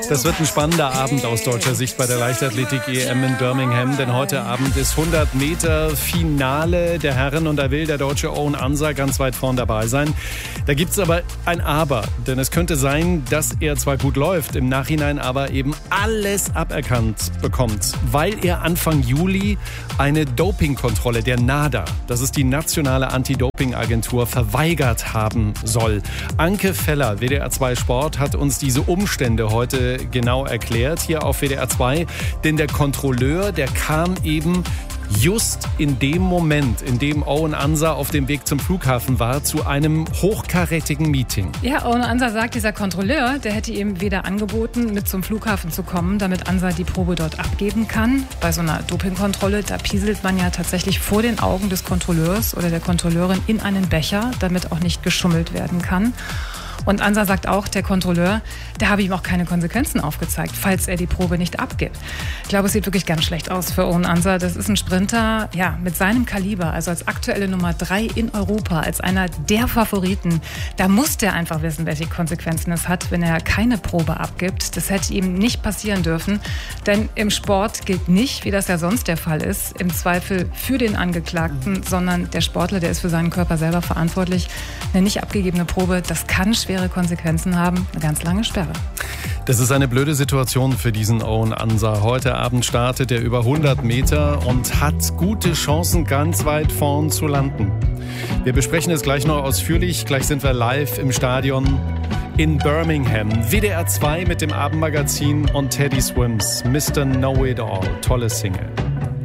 Das wird ein spannender Abend aus deutscher Sicht bei der Leichtathletik-EM in Birmingham, denn heute Abend ist 100 Meter Finale der Herren und da will der Deutsche Owen Ansah ganz weit vorn dabei sein. Da gibt's aber ein Aber, denn es könnte sein, dass er zwar gut läuft, im Nachhinein aber eben alles aberkannt bekommt, weil er Anfang Juli eine Dopingkontrolle der NADA, das ist die nationale Anti-Doping-Agentur, verweigert haben soll. Anke Feller, WDR 2 Sport, hat uns diese Umstände heute genau erklärt, hier auf WDR 2. Denn der Kontrolleur, der kam eben just in dem Moment, in dem Owen Ansah auf dem Weg zum Flughafen war, zu einem hochkarätigen Meeting. Ja, Owen Ansah sagt, dieser Kontrolleur, der hätte ihm weder angeboten, mit zum Flughafen zu kommen, damit Ansah die Probe dort abgeben kann. Bei so einer Dopingkontrolle, da pieselt man ja tatsächlich vor den Augen des Kontrolleurs oder der Kontrolleurin in einen Becher, damit auch nicht geschummelt werden kann. Und Ansah sagt auch, der Kontrolleur, der habe ihm auch keine Konsequenzen aufgezeigt, falls er die Probe nicht abgibt. Ich glaube, es sieht wirklich ganz schlecht aus für Owen Ansah. Das ist ein Sprinter, ja, mit seinem Kaliber, also als aktuelle Nummer 3 in Europa, als einer der Favoriten. Da muss der einfach wissen, welche Konsequenzen es hat, wenn er keine Probe abgibt. Das hätte ihm nicht passieren dürfen, denn im Sport gilt nicht, wie das ja sonst der Fall ist, im Zweifel für den Angeklagten, sondern der Sportler, der ist für seinen Körper selber verantwortlich. Eine nicht abgegebene Probe, das kann schwere Konsequenzen haben, eine ganz lange Sperre. Das ist eine blöde Situation für diesen Owen Ansah. Heute Abend startet er über 100 Meter und hat gute Chancen, ganz weit vorn zu landen. Wir besprechen es gleich noch ausführlich. Gleich sind wir live im Stadion in Birmingham. WDR 2 mit dem Abendmagazin und Teddy Swims. Mr. Know It All. Tolle Single.